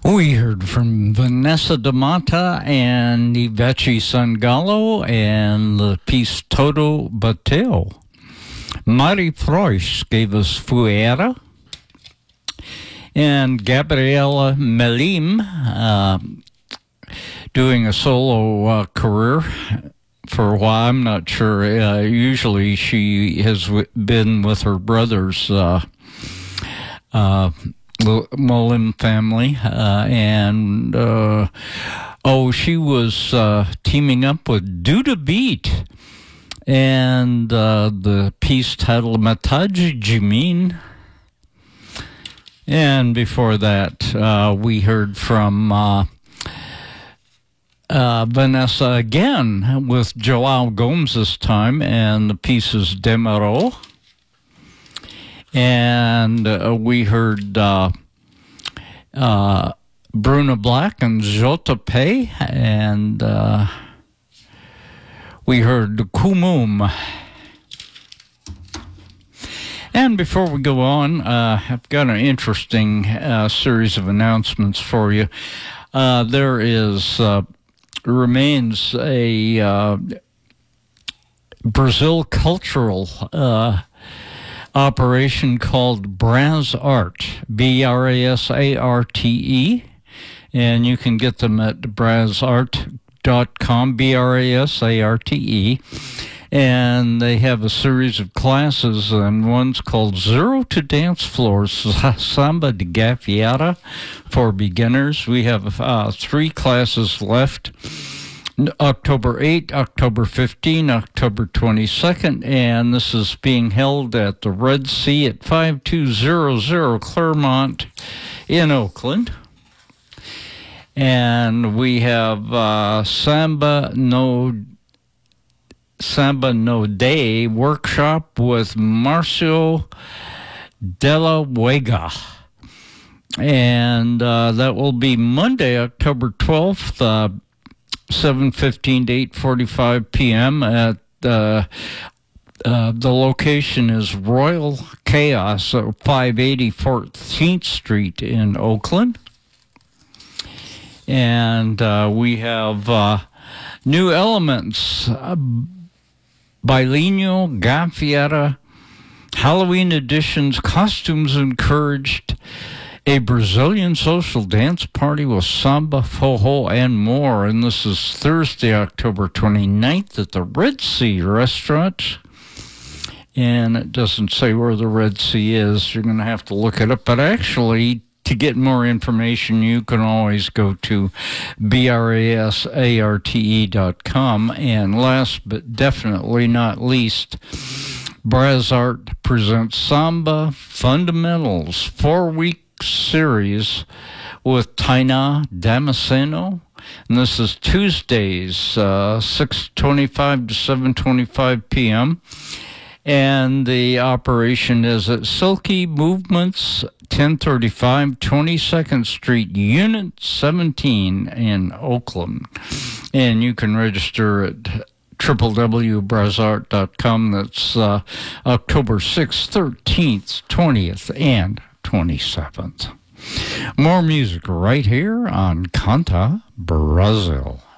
We heard from Vanessa D'Amata and Ivete Sangalo and the piece Todo Bateo. Mari Preuss gave us Fuera. And Gabriela Melim, doing a solo career for a while. I'm not sure. Usually she has been with her brothers, Molim family, and she was teaming up with Duda Beat, and the piece titled Mataji Jimin. And before that, we heard from Vanessa again with Joao Gomes this time, and the piece is Demaro. And we heard Bruna Black and Jota Pay, and we heard Kumum. And before we go on, I've got an interesting series of announcements for you. There remains a Brazil cultural operation called Brasarte, Brasarte, and you can get them at brasarte.com, Brasarte, and they have a series of classes, and one's called Zero to Dance Floor, Samba de Gafieira for beginners. We have 3 classes left. October 8, October 15, October 22nd, and this is being held at the Red Sea at 5200 Claremont in Oakland. And we have Samba No Day workshop with Marcio Della Vega. And that will be Monday, October 12th, 7:15 to 8:45 p.m. at the location is Royal Chaos, 580 14th Street in Oakland. And we have New Elements, Bilingual Gafieira, Halloween editions, costumes encouraged, a Brazilian social dance party with samba, forró, and more. And this is Thursday, October 29th at the Red Sea Restaurant. And it doesn't say where the Red Sea is. You're going to have to look it up. But actually, to get more information, you can always go to brasarte.com. And last but definitely not least, Brasarte presents Samba Fundamentals, 4-week series with Tainá Damasceno, and this is Tuesdays, 6:25 to 7:25 p.m. And the operation is at Silky Movements, 1035 22nd Street, Unit 17 in Oakland. And you can register at www.brasarte.com. That's October 6th, 13th, 20th, and 27th. More music right here on Canta Brazil.